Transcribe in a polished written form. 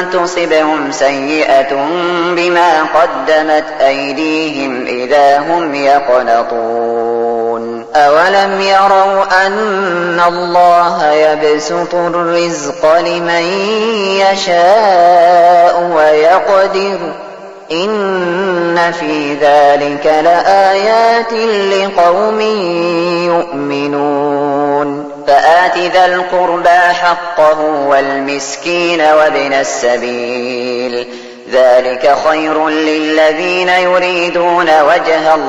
تصبهم سيئة بما قدمت أيديهم إذا هم يقنطون أولم يروا أن الله يبسط الرزق لمن يشاء ويقدر إن في ذلك لآيات لقوم يؤمنون فآت ذا القربى حقه والمسكين وابن السبيل ذلك خير للذين يريدون وجه الله